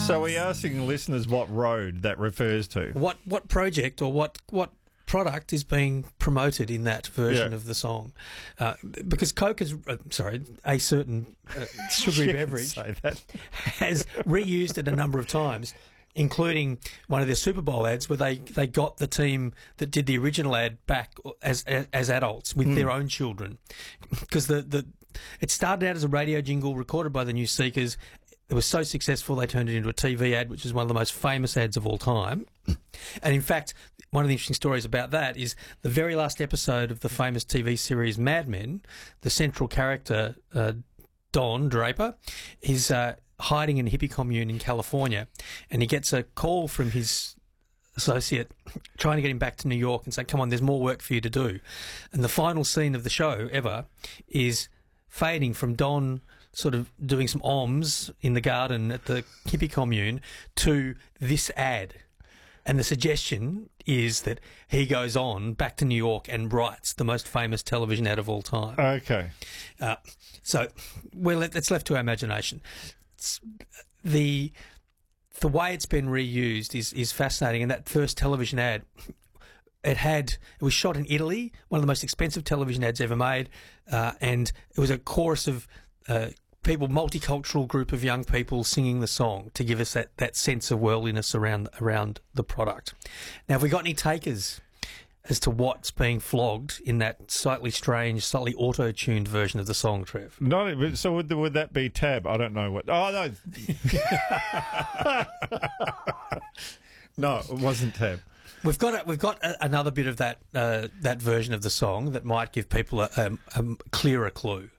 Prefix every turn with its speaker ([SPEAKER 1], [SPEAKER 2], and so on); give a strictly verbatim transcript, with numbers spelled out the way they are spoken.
[SPEAKER 1] So we're asking listeners what road that refers to.
[SPEAKER 2] What what project or what what product is being promoted in that version
[SPEAKER 1] Yeah.
[SPEAKER 2] of the song? Uh, because Coke is uh, sorry, a certain uh, sugary
[SPEAKER 1] You can
[SPEAKER 2] beverage
[SPEAKER 1] say that.
[SPEAKER 2] has reused it a number of times, including one of their Super Bowl ads where they, they got the team that did the original ad back as as, as adults with their own children, because the, the it started out as a radio jingle recorded by the New Seekers. It was so successful they turned it into a T V ad, which is one of the most famous ads of all time. And in fact, one of the interesting stories about that is the very last episode of the famous T V series Mad Men, the central character, uh, Don Draper, is uh, hiding in a hippie commune in California, and he gets a call from his associate trying to get him back to New York and say, come on, there's more work for you to do. And the final scene of the show ever is fading from Don sort of doing some oms in the garden at the hippie commune to this ad. And the suggestion is that he goes on back to New York and writes the most famous television ad of all time.
[SPEAKER 1] Okay.
[SPEAKER 2] Uh, so well, it's left to our imagination. It's, the the way it's been reused is is fascinating. And that first television ad, it had it was shot in Italy, one of the most expensive television ads ever made, uh, and it was a chorus of uh, people, multicultural group of young people singing the song to give us that, that sense of worldliness around around the product. Now, have we got any takers as to what's being flogged in that slightly strange, slightly auto-tuned version of the song, Trev?
[SPEAKER 1] No, so would, would that be Tab? I don't know what. Oh, no. No, it wasn't Tab.
[SPEAKER 2] We've got a, we've got a, another bit of that uh, that version of the song that might give people a, a, a clearer clue.